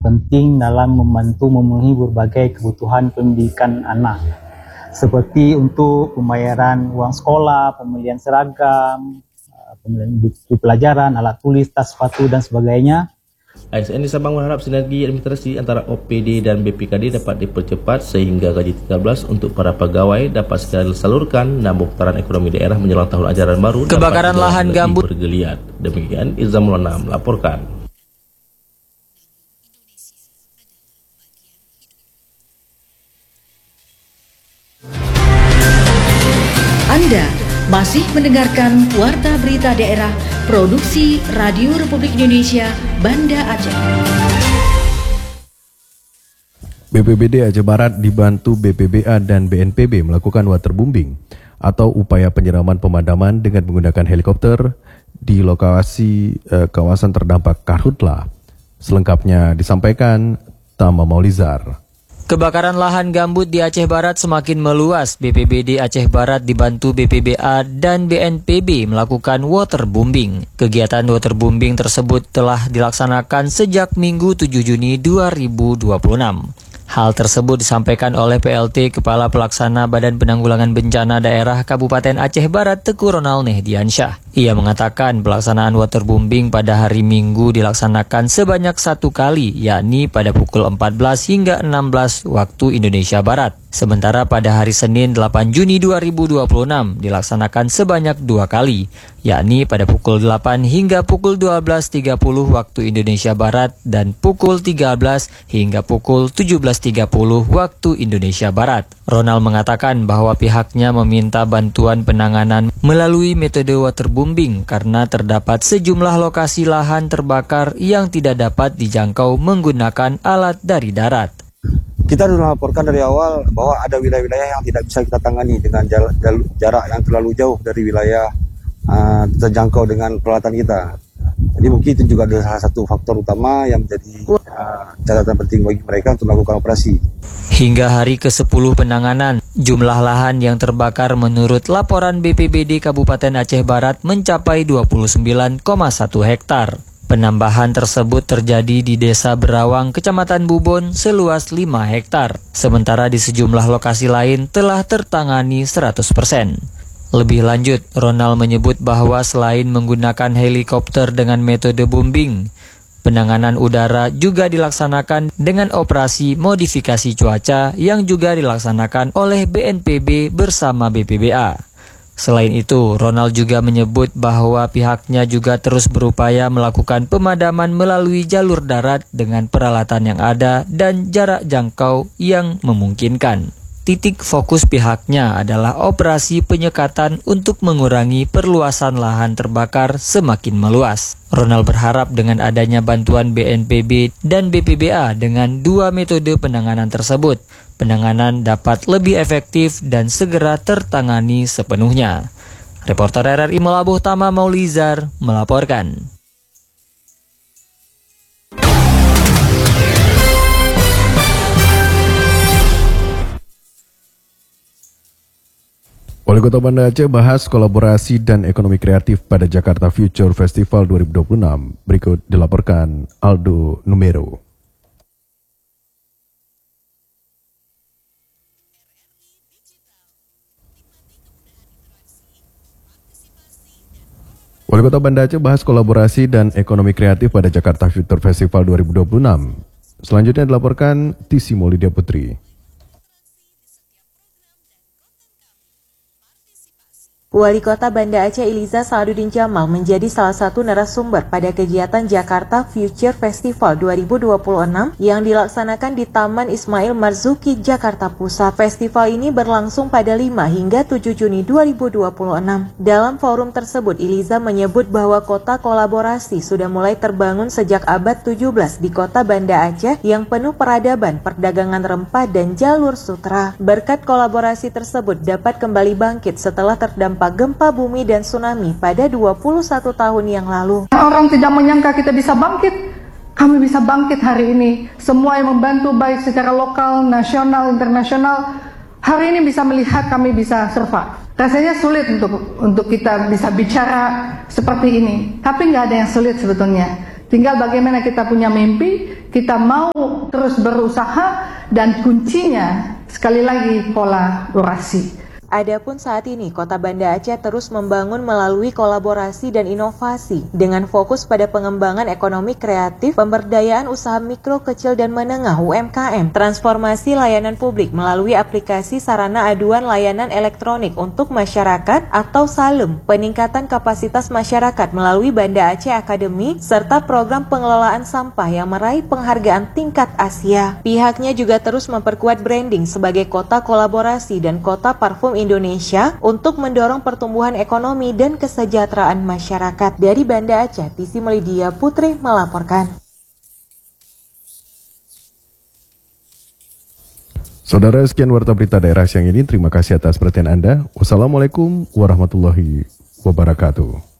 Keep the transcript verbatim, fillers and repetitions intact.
penting dalam membantu memenuhi berbagai kebutuhan pendidikan anak, seperti untuk pembayaran uang sekolah, pembelian seragam, pembelian buku pelajaran, alat tulis, tas sepatu, dan sebagainya. A S N di Sabang berharap sinergi administrasi antara O P D dan B P K D dapat dipercepat sehingga gaji tiga belas untuk para pegawai dapat segera disalurkan dan pemutaran ekonomi daerah menjelang tahun ajaran baru. Kebakaran lahan gambut bergeliat. Demikian Ilzam Maulana melaporkan. Anda masih mendengarkan Warta Berita Daerah Produksi Radio Republik Indonesia Banda Aceh. B P B D Aceh Barat dibantu B P B A dan B N P B melakukan waterbombing atau upaya penyiraman pemadaman dengan menggunakan helikopter di lokasi eh, kawasan terdampak karhutlah. Selengkapnya disampaikan Tama Maulizar. Kebakaran lahan gambut di Aceh Barat semakin meluas. B P B D Aceh Barat dibantu B P B A dan B N P B melakukan waterbombing. Kegiatan waterbombing tersebut telah dilaksanakan sejak Minggu tujuh Juni dua ribu dua puluh enam. Hal tersebut disampaikan oleh P L T Kepala Pelaksana Badan Penanggulangan Bencana Daerah Kabupaten Aceh Barat Teguh Ronald Nehdiansyah. Ia mengatakan pelaksanaan waterbombing pada hari Minggu dilaksanakan sebanyak satu kali, yakni pada pukul empat belas hingga enam belas waktu Indonesia Barat. Sementara pada hari Senin delapan Juni dua ribu dua puluh enam dilaksanakan sebanyak dua kali, yakni pada pukul delapan hingga pukul dua belas tiga puluh waktu Indonesia Barat dan pukul tiga belas hingga pukul tujuh belas tiga puluh waktu Indonesia Barat. Ronald mengatakan bahwa pihaknya meminta bantuan penanganan melalui metode waterbombing karena terdapat sejumlah lokasi lahan terbakar yang tidak dapat dijangkau menggunakan alat dari darat. Kita sudah melaporkan dari awal bahwa ada wilayah-wilayah yang tidak bisa kita tangani dengan jarak yang terlalu jauh dari wilayah uh, terjangkau dengan peralatan kita. Jadi mungkin itu juga adalah salah satu faktor utama yang menjadi uh, catatan penting bagi mereka untuk melakukan operasi. Hingga hari ke sepuluh penanganan, jumlah lahan yang terbakar menurut laporan B P B D Kabupaten Aceh Barat mencapai dua puluh sembilan koma satu hektar. Penambahan tersebut terjadi di Desa Berawang, Kecamatan Bubon, seluas lima hektar. Sementara di sejumlah lokasi lain telah tertangani seratus persen. Lebih lanjut, Ronald menyebut bahwa selain menggunakan helikopter dengan metode bombing, penanganan udara juga dilaksanakan dengan operasi modifikasi cuaca yang juga dilaksanakan oleh B N P B bersama B P B A. Selain itu, Ronald juga menyebut bahwa pihaknya juga terus berupaya melakukan pemadaman melalui jalur darat dengan peralatan yang ada dan jarak jangkau yang memungkinkan. Titik fokus pihaknya adalah operasi penyekatan untuk mengurangi perluasan lahan terbakar semakin meluas. Ronald berharap dengan adanya bantuan B N P B dan B P B A dengan dua metode penanganan tersebut, penanganan dapat lebih efektif dan segera tertangani sepenuhnya. Reporter R R I Melabuh Tama Maulizar melaporkan. Wali Kota Banda Aceh bahas kolaborasi dan ekonomi kreatif pada Jakarta Future Festival dua ribu dua puluh enam. Berikut dilaporkan Aldo Numero. Wali Kota Banda Aceh bahas kolaborasi dan ekonomi kreatif pada Jakarta Future Festival dua ribu dua puluh enam. Selanjutnya dilaporkan Tisi Maulidia Putri. Wali Kota Banda Aceh Iliza Saaduddin Jamal menjadi salah satu narasumber pada kegiatan Jakarta Future Festival dua ribu dua puluh enam yang dilaksanakan di Taman Ismail Marzuki, Jakarta Pusat. Festival ini berlangsung pada lima hingga tujuh Juni dua ribu dua puluh enam. Dalam forum tersebut, Iliza menyebut bahwa kota kolaborasi sudah mulai terbangun sejak abad tujuh belas di Kota Banda Aceh yang penuh peradaban, perdagangan rempah, dan jalur sutra. Berkat kolaborasi tersebut dapat kembali bangkit setelah terdampak gempa bumi dan tsunami pada dua puluh satu tahun yang lalu. Orang tidak menyangka kita bisa bangkit. Kami bisa bangkit hari ini. Semua yang membantu baik secara lokal, nasional, internasional, hari ini bisa melihat kami bisa survive. Rasanya sulit untuk untuk kita bisa bicara seperti ini. Tapi nggak ada yang sulit sebetulnya. Tinggal bagaimana kita punya mimpi, kita mau terus berusaha, dan kuncinya sekali lagi kolaborasi. Adapun saat ini, Kota Banda Aceh terus membangun melalui kolaborasi dan inovasi dengan fokus pada pengembangan ekonomi kreatif, pemberdayaan usaha mikro, kecil, dan menengah U M K M, transformasi layanan publik melalui aplikasi sarana aduan layanan elektronik untuk masyarakat atau SALEM, peningkatan kapasitas masyarakat melalui Banda Aceh Academy, serta program pengelolaan sampah yang meraih penghargaan tingkat Asia. Pihaknya juga terus memperkuat branding sebagai kota kolaborasi dan kota parfum Indonesia untuk mendorong pertumbuhan ekonomi dan kesejahteraan masyarakat. Dari Banda Aceh, Tisi Melidia Putri melaporkan. Saudara, sekian Warta Berita Daerah siang ini. Terima kasih atas perhatian Anda. Wassalamualaikum warahmatullahi wabarakatuh.